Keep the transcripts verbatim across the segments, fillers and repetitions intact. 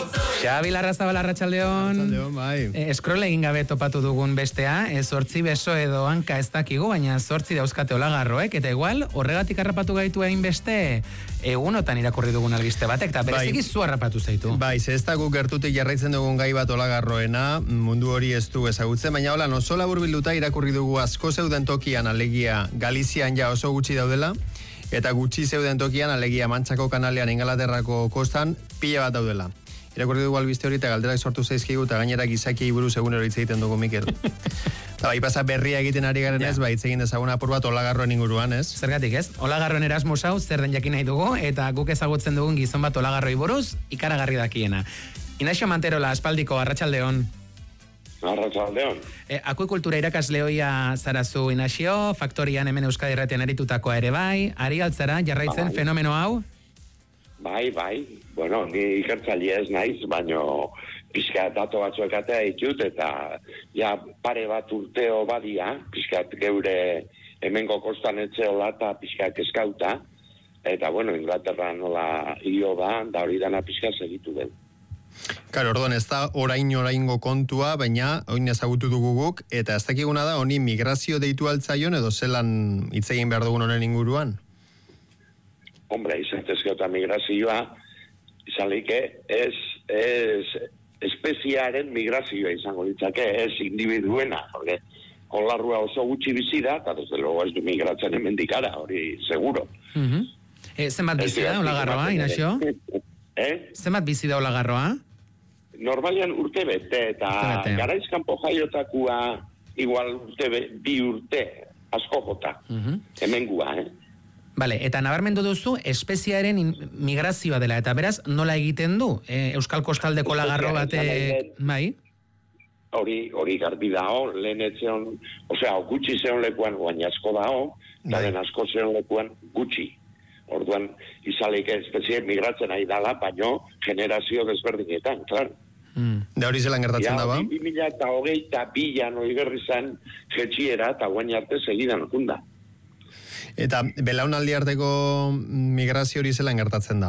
Xabi Larrazabal, arratsaldeon. Arratsaldeon, bai. E, scroll egin gabe topatu dugun bestea, e, zortzi beso edo hanka ez dakigu, baina zortzi dauzkate olagarroek, eta igual, horregatik harrapatu gaitu egin beste, egunotan irakurri dugun albiste batek, eta bereziki zu harrapatu zaitu. Bai, ze ez da guk gertutik jarraitzen dugun gai bat olagarroena, mundu hori ez du ezagutzen, baina hola, oso laburbilduta irakurri dugu asko zeuden tokian, alegia Galizian ja oso gutxi daudela, eta gutxi zeuden tokian, alegia Mantxako kanalean Ingalaterrako kostan, pila bat daudela. Irakurri dugu albiste hori eta galderak sortu zaizkigu eta gainera gizakiei buruz egunero hitz egiten dugu, Mikel. Eta bai pasa berria egiten ari garen ez, bai hitz egin dezagun apur bat olagarroen inguruan, ez? Zergatik ez? Olagarroen Erasmus hau zer den jakin nahi dugu eta guk ezagutzen dugun gizon bat olagarroi buruz ikaragarri dakiena. Inaxio Manterola, aspaldiko, arratsaldeon. Arratsaldeon. E, akuikultura irakasleoia zarazu, Inaxio, faktorian hemen Euskadi Irratian eritutakoa ere bai, ari altzara jarraitzen bai. Fenomeno hau? Bai, bai. Bueno, ni ikertzaile ez naiz, baino pixka dato batzuek atea ditut, eta ja pare bat urteo badia, pixkat geure hemengo kostan etxeola eta pixka eskauta, eta bueno, Inglaterra nola io da, da hori dana pixka segitu den. Karo, orduan, ez da orain oraingo kontua, baina oin ezagutu dugu guk, eta ez dakiguna da, honi migrazio deitu altzaion, edo zelan hitz egin behar dugun honen inguruan? Hombre, izatezko eta migrazioa, izalike, ez, ez espeziaren migrazioa izango ditzake, ez individuena, porque olarrua oso gutxi bizi da, eta desde luego ez du migratzen emendikara, hori seguro. Uh-huh. E, zenbat bizi da olagarroa, Inaxio? Eh? Zenbat bizi da olagarroa? Normalian urte bete, eta garaizkanpo jaiotakua igual urte be, bi urte asko jota, uh-huh. Hemengua, eh? Vale, eta nabarmendu duzu espeziaren migrazioa dela, eta beraz, nola egiten du? E, Euskal Kostaldeko lagarro bate, bai? Hori, hori garbi dao, lehen etzeon, osea, gutxi zeon lekuan, guain asko dao, eta lehen asko zeon lekuan gutxi. Orduan, izaleik espezie migratzen ari dala, baino generazio desberdinetan, klar. Mm. Da hori zelan gertatzen da, ba? Ja, bi mila eta hogeita bilan hori berri zen jetxiera, eta guain arte segidan okunda. Eta belaunaldi arteko migrazio hori zelan gertatzen da?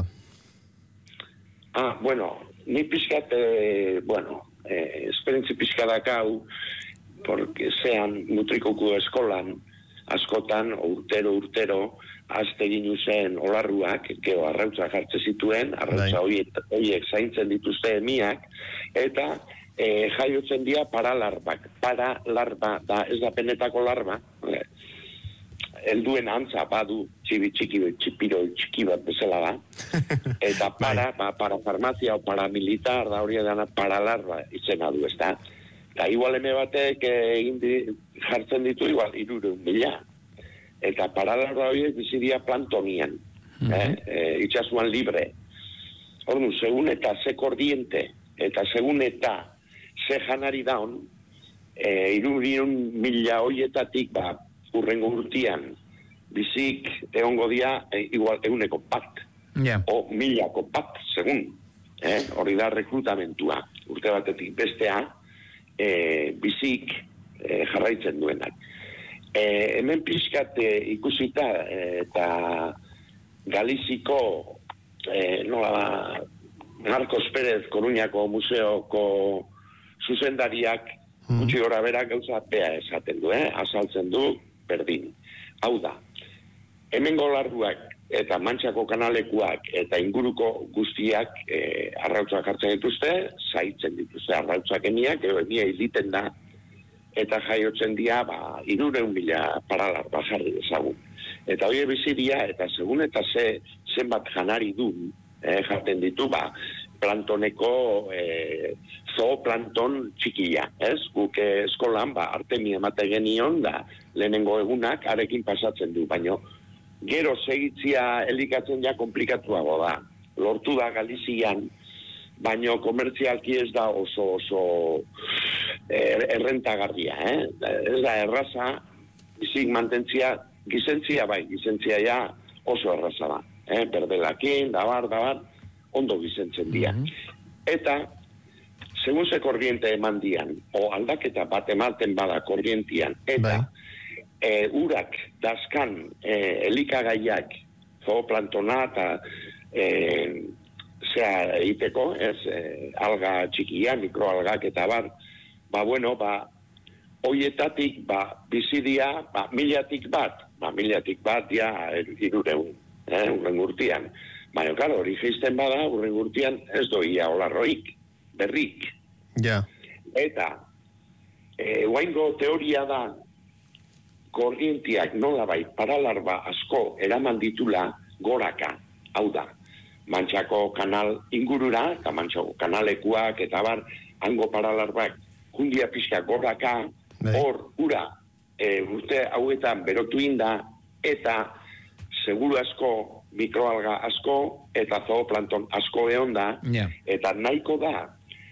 Ah, bueno, ni pixkat, eh, bueno, eh, esperientzi pixkadak hau, porque zean mutrikuko eskolan, askotan, urtero, urtero, azte ginu zen olarruak, gero arrautza jartze zituen, arrautza horiek zaintzen dituzte emiak, eta eh, jaiotzen dira paralarbak. Paralarba, da ez da penetako larba, eh, helduen antza badu txibi txiki txipiro txiki bat bezala da, eta para, ba, para farmazia o para militar da hori edana paralarba izena du, ez da. Eta igual eme batek egin di, jartzen ditu igual irureun mila. Eta paralarba horiek bizidia plantonian, uh-huh. eh? e, itxasuan libre. Ordu, segun eta ze kordiente, eta segun eta ze janari daun, e, irureun mila horietatik, ba, urrengo urtian, bizik egongo dia e, igual euneko bat, yeah. O milako bat, segun, eh? Hori da rekrutamentua, urte batetik bestea, e, bizik e, jarraitzen duenak. E, hemen pixkat e, ikusita e, eta Galiziko e, nola Marcos Pérez Coruñako museoko zuzendariak mm. gutxi gora bera gauza bea esaten du, eh? Azaltzen du berdin. Hau da, hemen golarduak eta Mantxako kanalekuak eta inguruko guztiak e, arrautzak hartzen dituzte, zaitzen dituzte arrautzak emiak, edo emia iziten da, eta jaiotzen dira, ba, irureun mila paralar bajarri dezagun. Eta hori bizidia, eta segun eta ze, zenbat janari du, eh, jaten ditu, ba, plantoneko e, zooplanton txikia, ez? Guk eskolan, ba, artemia emate genion, da, lehenengo egunak arekin pasatzen du, baino, gero segitzia elikatzen ja komplikatuago da. Lortu da Galizian, baino komertzialki ez da oso oso er, errentagarria, eh? Ez da erraza, bizik mantentzia, gizentzia bai, gizentzia ja oso erraza da, eh? Berdelakin, dabar, dabar, ondo gizentzen dira. Mm-hmm. Eta, segun ze korriente eman dian, o aldaketa bat ematen bada korrientian, eta e, urak, daskan, e, elikagaiak, zooplantona eta e, zea egiteko, ez, e, alga txikia, mikroalgak eta bar, ba, bueno, ba, hoietatik, ba, bizidia, ba, milatik bat, ba, milatik bat, ja, irureun, eh, urren urtian. Baina, klaro, hori geizten bada, urren urtian ez doia olarroik, berrik. Ja. Eta, e, guaingo teoria da, korrientiak nolabait paralarba asko eraman ditula goraka, hau da, Mantxako kanal ingurura, eta Mantxako kanalekuak, eta bar, hango paralarbak, jundia pixka goraka, hor, ura, e, urte hauetan berotu inda, eta seguru asko, mikroalga asko, eta zooplankton asko egon da, yeah. eta nahiko da,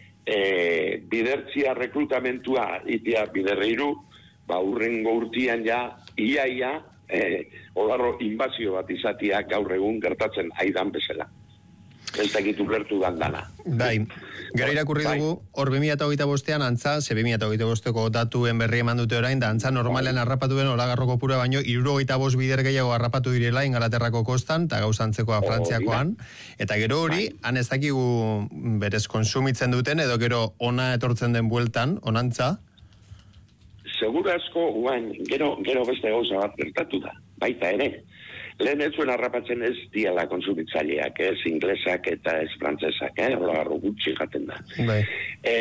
e, bidertzia rekrutamentua, itia biderreiru, ba, urrengo urtian ja, iaia, e, olarro inbazio bat izatia gaur egun gertatzen aidan bezala. Ez dakit ulertu dandana. Bai, gero irakurri dugu, hor bi mila hogeita bostean antza, ze bi mila hogeita bosteko datuen berri eman dute orain, da antza normalean harrapatu den olagarro kopura baino, hirurogeita bost bider gehiago harrapatu direla Ingalaterrako kostan, eta gauzantzekoa Frantziakoan, eta gero hori, han ez dakigu berez konsumitzen duten, edo gero ona etortzen den bueltan, onantza? Segura asko, guain, gero, gero beste gauza bat gertatu da, baita ere. Lehen ez zuen harrapatzen ez diala konsumitzaileak, ez inglesak eta ez frantzesak, eh? Olagarro gutxi jaten da. Bai. E,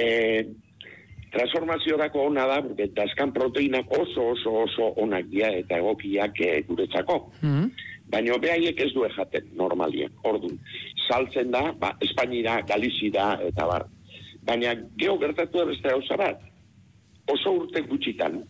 transformaziorako ona da, porque daskan proteinak oso oso oso onak dira eta egokiak e, guretzako. Mm-hmm. Baina behaiek ez du jaten, normalien, orduan. Saltzen da, ba, Espainira, Galizira eta bar. Baina geho gertatu da beste gauza bat. Oso urte gutxitan,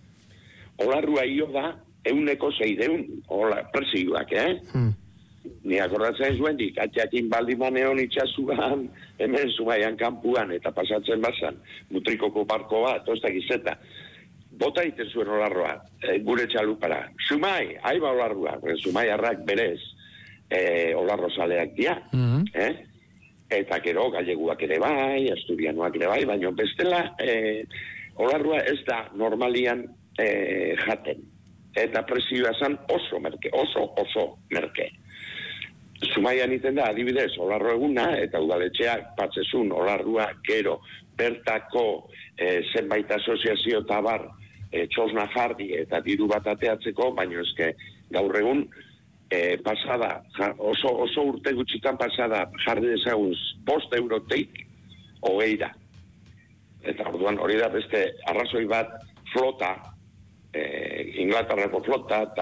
olarrua io da, euneko zeideun, hola, presioak, eh? Hmm. Ni akordatzen zuen dik, atxakin baldimaneon itxasuan, hemen Zumaian kanpuan, eta pasatzen bazan, mutrikoko barko bat, oztak izeta. Bota iten zuen olarroa, e, gure txalupara. Zumai, aiba olarroa, Zumai arrak berez, e, olarro zaleak dia, mm-hmm. eh? Eta gero, galleguak ere bai, asturianuak ere bai, baina bestela, e, olarroa ez da normalian e, jaten. Eta presioa zan oso merke, oso, oso merke. Zumaian iten da, adibidez, olarro eguna, eta udaletxeak patzezun olarrua gero, bertako e, zenbait asoziazio tabar e, txosna jardi eta diru bat ateatzeko, baina eske gaur egun e, pasada, ja, oso, oso urte gutxitan pasada jarri dezagun bost euroteik hogeira. Eta orduan hori da beste arrazoi bat flota, Eh, Inglaterrako flota eta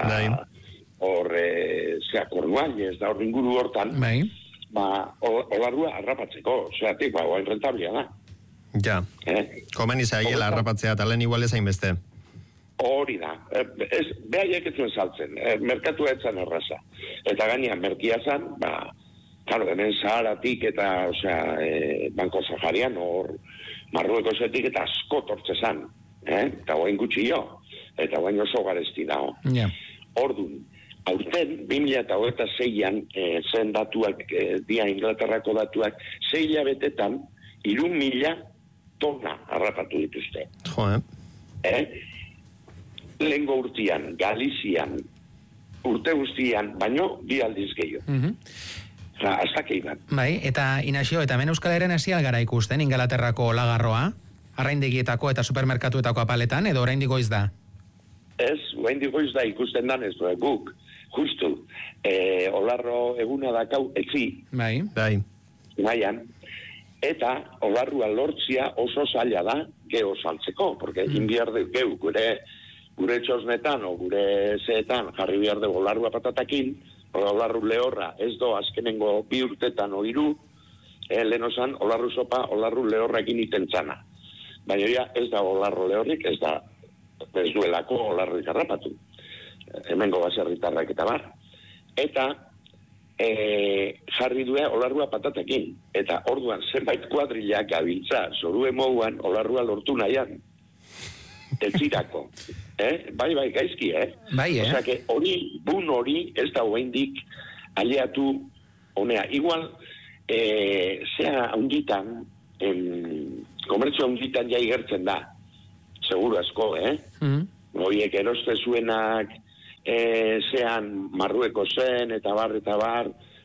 hor eh, zea Cornualles da hor inguru hortan bai. Ba, olarrua harrapatzeko zeatik, ba, oain rentablia da ja, eh? Komen izaiela harrapatzea eta lehen igual ezain beste hori da, ez, behaiek ez zuen saltzen, eh, merkatua etzan erraza eta gainean merkia zan ba, claro, hemen Saharatik eta osea, eh, Banko Saharian hor Marruekosetik eta asko tortze zan eh? Eta oain gutxi jo eta baino oso garesti dago. Yeah. Orduan, aurten, bi mila hogeita seian, e, zen datuak, e, dia Inglaterrako datuak, sei hilabetetan, hiru mila tona harrapatu dituzte. Jo, eh? Eh? Lehengo urtean, Galizian, urte guztian, baino, bi aldiz gehiago. Mm-hmm. Ja, aztakei bat. Bai, eta Inaxio, eta hemen Euskal Herrian hasi algara ikusten, Ingalaterrako olagarroa, arraindegietako eta supermerkatuetako apaletan, edo oraindik goiz da? Ez, oraindik goiz da ikusten dan ez, guk, justu, e, olarro eguna dakau, etzi, bai, bai, maian, eta olarrua lortzia oso zaila da geho saltzeko, porque mm. inbiarde geu, gure, gure txosnetan o gure zeetan jarri biarde olarrua patatakin, olarru lehorra ez do azkenengo bi urtetan o hiru, eh, lehen osan olarru sopa, olarru lehorra egin itentzana. Baina ja, ez da olarro lehorrik, ez da ez duelako olarrik harrapatu. Hemengo baserritarrak eta bar. Eta e, jarri due olarrua patatakin. Eta orduan zenbait kuadrilak gabiltza, zoru emouan olarrua lortu nahian. Etzirako. Eh? Bai, bai, gaizki, eh? Bai, eh? Osea, que hori, bun hori, ez da hoendik aliatu honea. Igual, e, zea hunditan, komertzio hunditan jai gertzen da. Seguro asko, eh? Mm. Oiek eroste zuenak e, zean marrueko zen, eta bar, eta bar,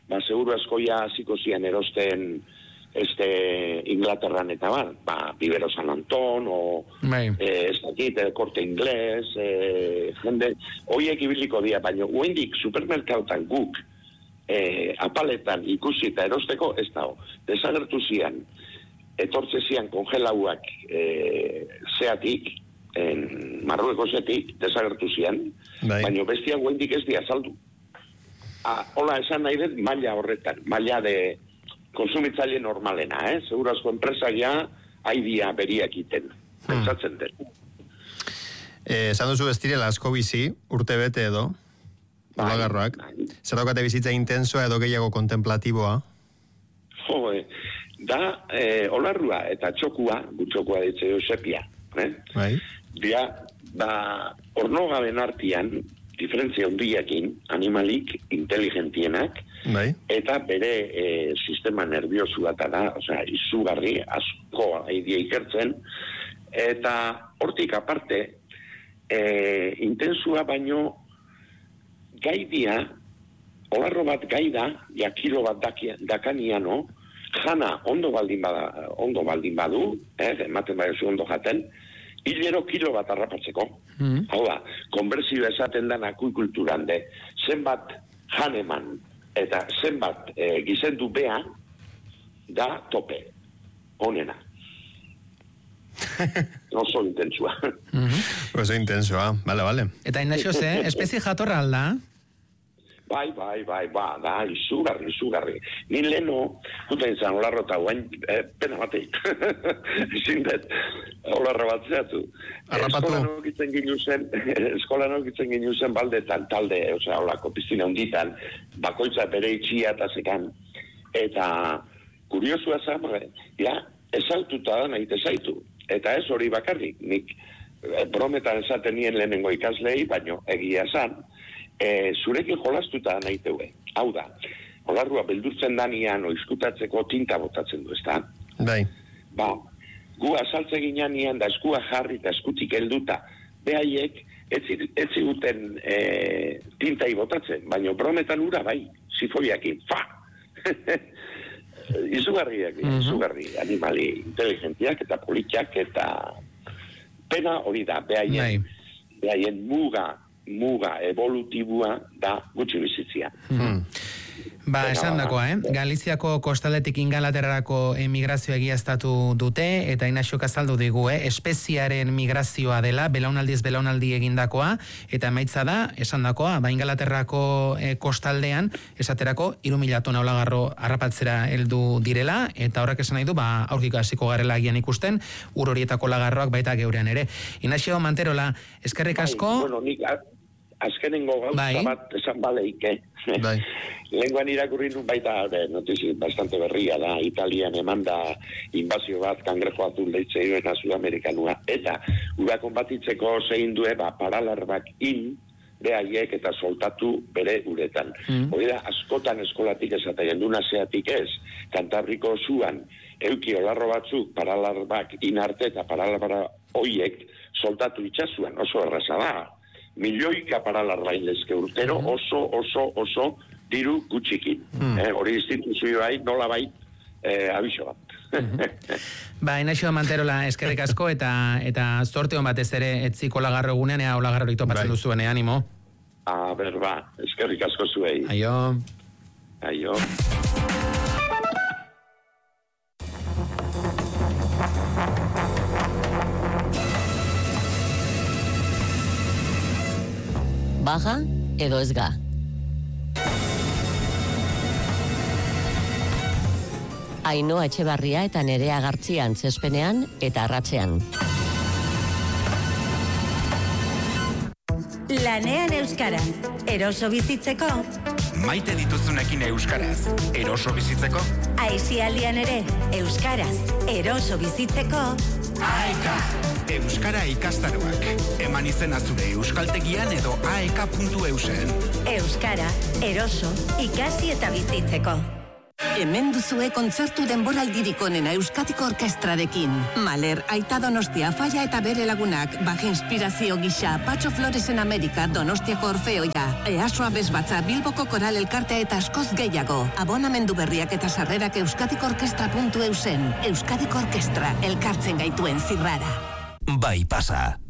ba, seguru askoia hasiko zian erosten este Inglaterran eta bar, ba, Vivero San Anton, o bai. eh, ez dakit, el Corte Inglés, eh, jende, hoiek ibiliko dira, baina uendik supermerkautan guk eh, apaletan ikusi eta erosteko ez dago. Desagertu zian, etortze zian kongelauak eh, zeatik, en Marruekosetik, desagertu zian, bai. baina bestia uendik ez dia saldu. Ah, hola, esan nahi dut, maila horretan, maila de konsumitzaile normalena, eh? Segurazko enpresak ja, haidia beriak iten, pentsatzen den. Eh, esan duzu ez direla asko bizi, urte bete edo, olagarroak. Bai. Zer daukate bizitza intensoa edo gehiago kontemplatiboa? Jo, eh, da, eh, olarrua eta txokua, gutxokua ditze Josepia, eh? Bai. Dia, ba, ornogaben artian, diferentzia hundiakin, animalik, inteligentienak, bai. eta bere e, sistema nerviosua eta da, osea, izugarri, asko aidia ikertzen, eta hortik aparte, e, intensua baino gaidia, olarro bat gaida, ja kilo bat dakia, dakaniano, jana ondo baldin bada, ondo baldin badu, eh, ematen badu ondo jaten, hilero kilo bat harrapatzeko. Mm. Hau da, konbertsioa esaten den akuikulturan de, zenbat janeman eta zenbat e, gizendu bea da tope, onena. Oso intensua. Mm-hmm. Oso intensua, bale, bale. Eta Inaxio ze, espezie jatorra alda? Bai, bai, bai, ba, da, izugarri, izugarri. Ni leno, guta izan, olarro eta guain, eh, pena bateit. Zindet, olarro bat zeatu. Arrapatu. Eskola nokitzen ginu zen, eskola nokitzen ginu zen baldetan, talde, osea, olako piztina honditan, bakoitza bere itxia eta zekan. Eta, kuriosua zamre, ja, esaltuta da nahi zaitu. Eta ez hori bakarrik, nik eh, brometan esaten nien lehenengo ikaslei, baino egia zan, E, zurekin jolastuta nahi teue. Hau da, olarrua beldurtzen danian oizkutatzeko tinta botatzen du, ezta? Bai. Ba, gu azaltze ginean da eskua jarri eta eskutik helduta, behaiek ez ziguten e, tintai botatzen, baina brometan ura bai, zifoiakin, fa! Izugarriak, mm-hmm. Izugarri, animali inteligentiak eta politiak eta pena hori da, behaien, behaien muga, muga evolutibua da gutxi bizitzia. Hmm. Ba, esan dakoa, eh? Galiziako kostaldetik Ingalaterrarako emigrazioa egiaztatu dute, eta Inaxio azaldu digu, eh? Espeziaren migrazioa dela, belaunaldiz belaunaldi egindakoa, eta emaitza da, esan dakoa, ba, Ingalaterrako eh, kostaldean, esaterako, hiru mila tona olagarro harrapatzera heldu direla, eta horrek esan nahi du, ba, aurkiko hasiko garela agian ikusten, ur horietako lagarroak baita geurean ere. Inaxio Manterola, eskerrik asko... Bai, bueno, nik azkenengo gauza bai. Bat esan baleik, eh? Bai. Lenguan irakurri nun baita, notizi bastante berria da, Italian emanda invazio bat, kangrejo azul deitze eta Sudamerikanua, eta ura konbatitzeko zein due, ba, paralarbak in, behaiek eta soltatu bere uretan. Mm. Hori da, askotan eskolatik esaten duna zeatik ez, Kantabriko zuan, euki olarro batzuk, paralarbak inarte eta paralarbara hoiek soltatu itxasuan, oso erraza da. Milioika paralarra indezke urtero, oso, oso, oso diru gutxikin. Mm. Eh, hori instituzioa nola bai eh, abiso bat. Mm-hmm. Ba, Inaxio Manterola eskerrik asko eta eta zorte hon batez ere etziko olagarro egunean, ea olagarrorik topatzen bai. Duzuen, animo. A ber, ba, eskerrik asko zuei. Aio. Aio. Baja edo ez ga. Ainhoa Etxebarria eta Nerea Gartzia antzezpenean eta arratsean. Lanean euskaraz, eroso bizitzeko. Maite dituzunekin euskaraz, eroso bizitzeko. Aisialdian ere, euskaraz, eroso bizitzeko. Aeka, euskara ikastaroak. Eman izena zure euskaltegian edo aeka puntu eusen. Euskara, eroso, ikasi eta bizitzeko. Hemen duzue kontzertu denboraldirik onena Euskadiko Orkestrarekin. Maler, Aita Donostia, Falla eta bere lagunak, Baja Inspirazio gisa, Patxo Floresen Amerika, Donostiako Orfeoia, Easoa Bezbatza, Bilboko Koral Elkartea eta askoz gehiago. Abonamendu berriak eta sarrerak euskadiko orkestra puntu eusen. Euskadiko Orkestra, elkartzen gaituen zirrara. Bai pasa.